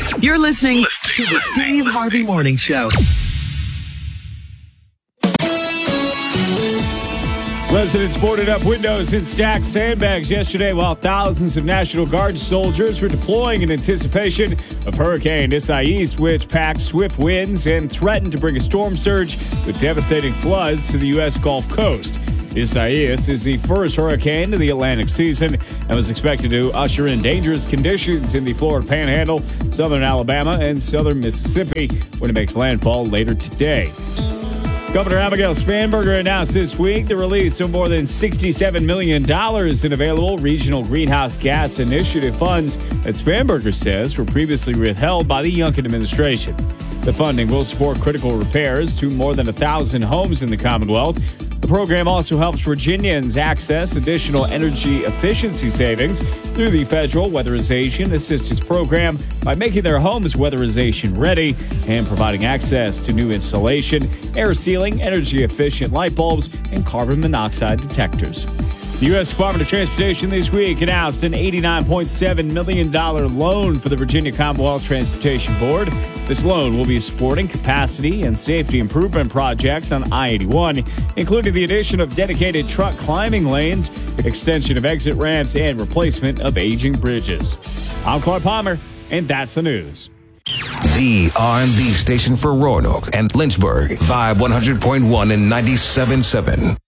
You're listening to the Steve Harvey Morning Show. Residents boarded up windows and stacked sandbags yesterday while thousands of National Guard soldiers were deploying in anticipation of Hurricane Isaias, which packed swift winds and threatened to bring a storm surge with devastating floods to the U.S. Gulf Coast. Isaias is the first hurricane of the Atlantic season and was expected to usher in dangerous conditions in the Florida Panhandle, southern Alabama, and southern Mississippi when it makes landfall later today. Governor Abigail Spanberger announced this week the release of more than $67 million in available regional greenhouse gas initiative funds that Spanberger says were previously withheld by the Youngkin administration. The funding will support critical repairs to more than 1,000 homes in the Commonwealth. The program also helps Virginians access additional energy efficiency savings through the Federal Weatherization Assistance Program by making their homes weatherization ready and providing access to new insulation, air sealing, energy-efficient light bulbs, and carbon monoxide detectors. The U.S. Department of Transportation this week announced an $89.7 million loan for the Virginia Commonwealth Transportation Board. This loan will be supporting capacity and safety improvement projects on I-81, including the addition of dedicated truck climbing lanes, extension of exit ramps, and replacement of aging bridges. I'm Clark Palmer, and that's the news. The R&B station for Roanoke and Lynchburg, Vibe 100.1 and 97.7.